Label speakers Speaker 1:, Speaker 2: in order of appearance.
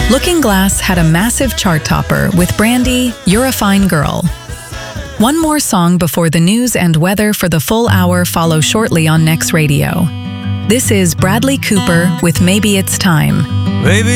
Speaker 1: Looking Glass had a massive chart topper with Brandy, You're a Fine Girl. One more song before the news and weather for the full hour follow shortly on Next Radio. This is Bradley Cooper with Maybe It's Time.
Speaker 2: Maybe